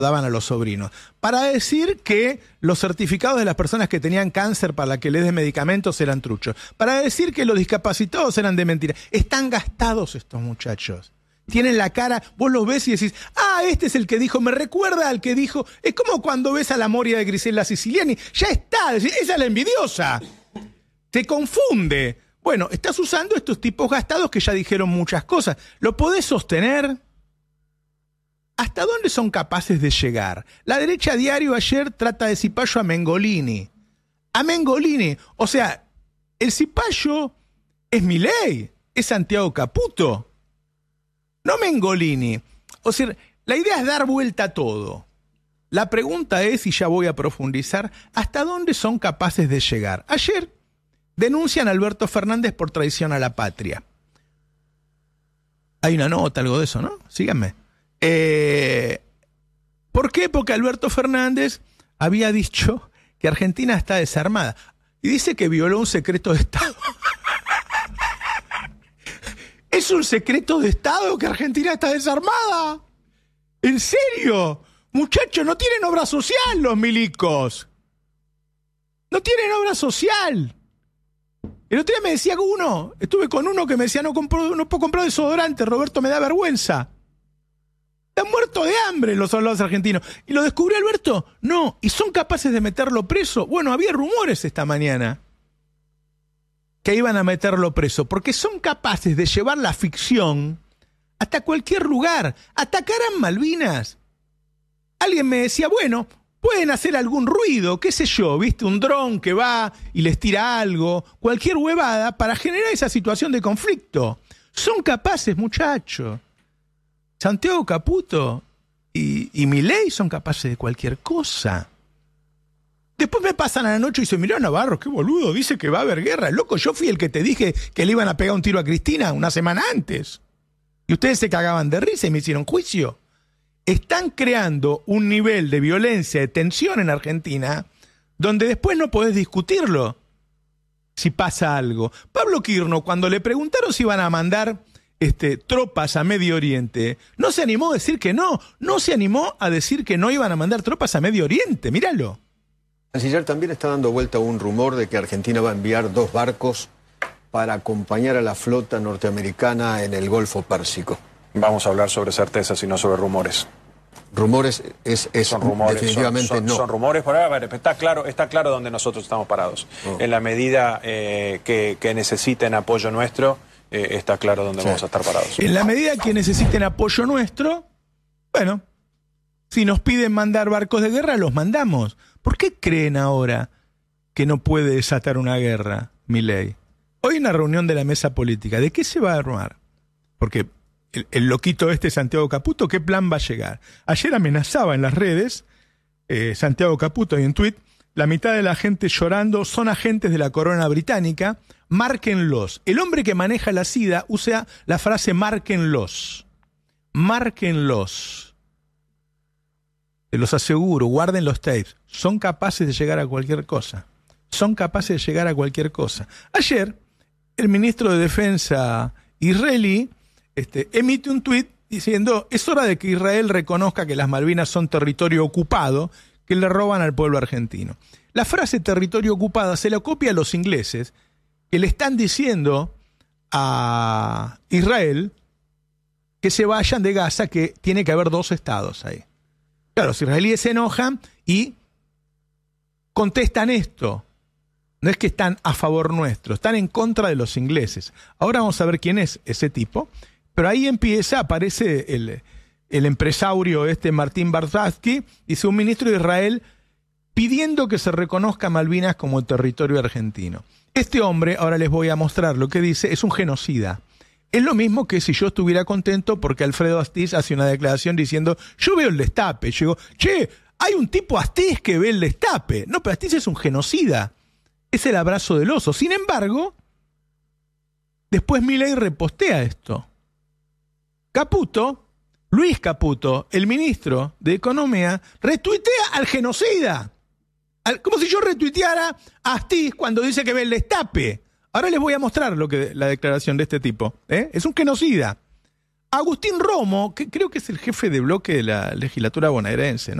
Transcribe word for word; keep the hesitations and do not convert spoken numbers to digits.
daban a los sobrinos, para decir que los certificados de las personas que tenían cáncer para que les den medicamentos eran truchos, para decir que los discapacitados eran de mentira. Están gastados estos muchachos. Tienen la cara, vos los ves y decís, ah, este es el que dijo, me recuerda al que dijo. Es como cuando ves a la Moria de Griselda Siciliani, ya está, esa es la envidiosa. Te confunde. Bueno, estás usando estos tipos gastados que ya dijeron muchas cosas. ¿Lo podés sostener? ¿Hasta dónde son capaces de llegar? La derecha diario ayer trata de cipayo a Mengolini. A Mengolini. O sea, el cipayo es Milei, es Santiago Caputo. No Mengolini. O sea, la idea es dar vuelta a todo. La pregunta es, y ya voy a profundizar, ¿hasta dónde son capaces de llegar? Ayer denuncian a Alberto Fernández por traición a la patria. Hay una nota, algo de eso, ¿no? Síganme. Eh, ¿Por qué? Porque Alberto Fernández había dicho que Argentina está desarmada. Y dice que violó un secreto de Estado. ¿Es un secreto de Estado que Argentina está desarmada? ¿En serio? Muchachos, no tienen obra social los milicos. No tienen obra social. El otro día me decía uno, estuve con uno que me decía, no, compro, no puedo comprar desodorante, Roberto, me da vergüenza. Están muertos de hambre los soldados argentinos. ¿Y lo descubrió Alberto? No. ¿Y son capaces de meterlo preso? Bueno, había rumores esta mañana que iban a meterlo preso, porque son capaces de llevar la ficción hasta cualquier lugar. Atacarán Malvinas. Alguien me decía, bueno, pueden hacer algún ruido, qué sé yo, viste, un dron que va y les tira algo, cualquier huevada, para generar esa situación de conflicto. Son capaces, muchachos. Santiago Caputo y, y Milei son capaces de cualquier cosa. Después me pasan a la noche y dicen, mirá Navarro, qué boludo, dice que va a haber guerra. Loco, yo fui el que te dije que le iban a pegar un tiro a Cristina una semana antes. Y ustedes se cagaban de risa y me hicieron juicio. Están creando un nivel de violencia, de tensión en Argentina, donde después no podés discutirlo si pasa algo. Pablo Quirno, cuando le preguntaron si iban a mandar este, tropas a Medio Oriente, no se animó a decir que no. No se animó a decir que no iban a mandar tropas a Medio Oriente. Míralo. Canciller, también está dando vuelta un rumor de que Argentina va a enviar dos barcos para acompañar a la flota norteamericana en el Golfo Pérsico. Vamos a hablar sobre certezas y no sobre rumores. Rumores es, es son rumores, definitivamente son, son, no. Son rumores, por ahora, está claro, está claro dónde nosotros estamos parados. Oh. En la medida eh, que, que necesiten apoyo nuestro, eh, está claro dónde sí. vamos a estar parados. En la medida que necesiten apoyo nuestro, bueno, si nos piden mandar barcos de guerra, los mandamos. ¿Por qué creen ahora que no puede desatar una guerra, Milei? Hoy en la reunión de la mesa política, ¿de qué se va a armar? Porque el, el loquito este Santiago Caputo, ¿qué plan va a llegar? Ayer amenazaba en las redes, eh, Santiago Caputo y en tuit, la mitad de la gente llorando son agentes de la corona británica, márquenlos. El hombre que maneja la SIDA usa la frase márquenlos. Márquenlos. Te los aseguro, guarden los tapes. Son capaces de llegar a cualquier cosa. Son capaces de llegar a cualquier cosa. Ayer, el ministro de Defensa israelí este, emite un tuit diciendo, es hora de que Israel reconozca que las Malvinas son territorio ocupado, que le roban al pueblo argentino. La frase territorio ocupado se la copia a los ingleses, que le están diciendo a Israel que se vayan de Gaza, que tiene que haber dos estados ahí. Claro, los israelíes se enojan y contestan esto. No es que están a favor nuestro, están en contra de los ingleses. Ahora vamos a ver quién es ese tipo. Pero ahí empieza, aparece el, el empresario este Martín Barzatsky, dice un ministro de Israel pidiendo que se reconozca Malvinas como territorio argentino. Este hombre, ahora les voy a mostrar lo que dice, es un genocida. Es lo mismo que si yo estuviera contento porque Alfredo Astiz hace una declaración diciendo, yo veo el destape. Yo digo, che, hay un tipo Astiz que ve el destape. No, pero Astiz es un genocida. Es el abrazo del oso. Sin embargo, después Milei repostea esto. Caputo, Luis Caputo, el ministro de Economía, retuitea al genocida. Al, como si yo retuiteara a Astiz cuando dice que ve el destape. Ahora les voy a mostrar lo que la declaración de este tipo. ¿eh? Es un genocida. Agustín Romo, que creo que es el jefe de bloque de la legislatura bonaerense, ¿no?